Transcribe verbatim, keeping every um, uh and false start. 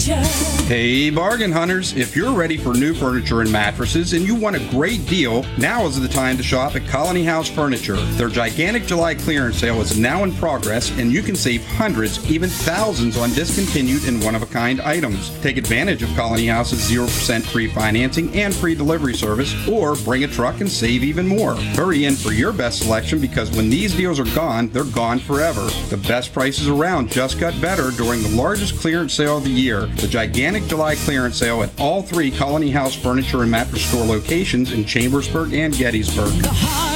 Furniture. Hey, bargain hunters, if you're ready for new furniture and mattresses and you want a great deal, now is the time to shop at Colony House Furniture. Their gigantic July clearance sale is now in progress, and you can save hundreds, even thousands on discontinued and one-of-a-kind items. Take advantage of Colony House's zero percent free financing and free delivery service, or bring a truck and save even more. Hurry in for your best selection, because when these deals are gone, they're gone forever. The best prices around just got better during the largest clearance sale of the year, the gigantic July clearance sale at all three Colony House Furniture and Mattress Store locations in Chambersburg and Gettysburg.